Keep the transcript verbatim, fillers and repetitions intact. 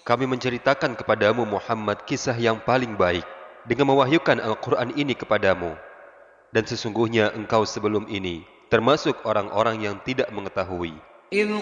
Kami menceritakan kepadamu Muhammad kisah yang paling baik dengan mewahyukan Al-Quran ini kepadamu. Dan sesungguhnya engkau sebelum ini termasuk orang-orang yang tidak mengetahui. إذ